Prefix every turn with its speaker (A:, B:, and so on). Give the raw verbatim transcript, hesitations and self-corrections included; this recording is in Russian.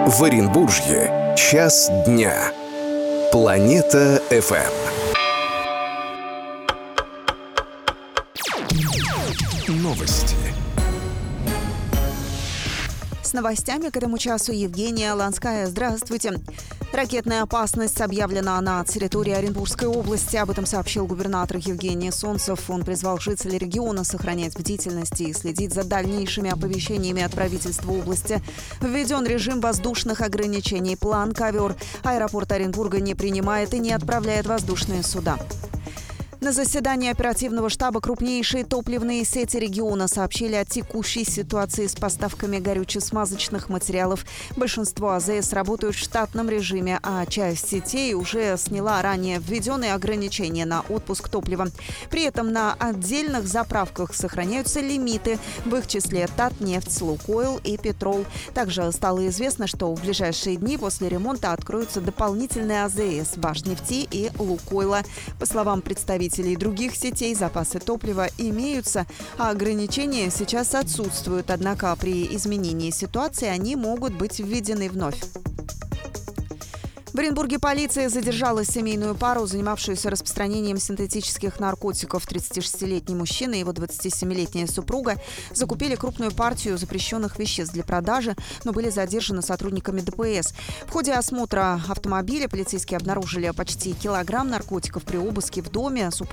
A: В Оренбурге час дня. Планета эф эм. Новости.
B: С новостями к этому часу Евгения Ланская. Здравствуйте. Ракетная опасность объявлена на территории Оренбургской области. Об этом сообщил губернатор Евгений Солнцев. Он призвал жителей региона сохранять бдительность и следить за дальнейшими оповещениями от правительства области. Введен режим воздушных ограничений. План «Ковер». Аэропорт Оренбурга не принимает и не отправляет воздушные суда. На заседании оперативного штаба крупнейшие топливные сети региона сообщили о текущей ситуации с поставками горюче-смазочных материалов. Большинство а зэ эс работают в штатном режиме, а часть сетей уже сняла ранее введенные ограничения на отпуск топлива. При этом на отдельных заправках сохраняются лимиты, в их числе Татнефть, Лукойл и Петрол. Также стало известно, что в ближайшие дни после ремонта откроются дополнительные а зэ эс, Башнефти и Лукойла. По словам представителей других сетей, запасы топлива имеются, а ограничения сейчас отсутствуют. Однако при изменении ситуации они могут быть введены вновь. В Оренбурге полиция задержала семейную пару, занимавшуюся распространением синтетических наркотиков. тридцатишестилетний мужчина и его двадцатисемилетняя супруга закупили крупную партию запрещенных веществ для продажи, но были задержаны сотрудниками дэ пэ эс. В ходе осмотра автомобиля полицейские обнаружили почти килограмм наркотиков. При обыске в доме